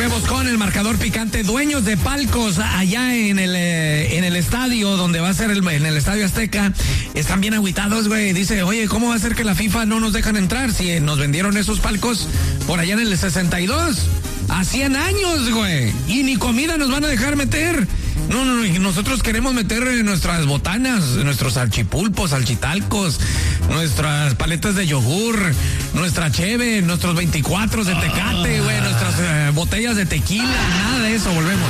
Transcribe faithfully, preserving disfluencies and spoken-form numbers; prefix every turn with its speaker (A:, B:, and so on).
A: volvemos con el marcador picante. Dueños de palcos allá en el eh, en el estadio donde va a ser el, en el Estadio Azteca están bien agüitados, güey. Dice, oye, ¿cómo va a ser que la FIFA no nos dejan entrar si nos vendieron esos palcos por allá en el sesenta y dos? A cien años, güey. Y ni comida nos van a dejar meter. No, no, no, nosotros queremos meter nuestras botanas, nuestros salchipulpos, salchitalcos, nuestras paletas de yogur, nuestra cheve, nuestros veinticuatro de tecate, güey, nuestras eh, botellas de tequila, nada de eso, volvemos.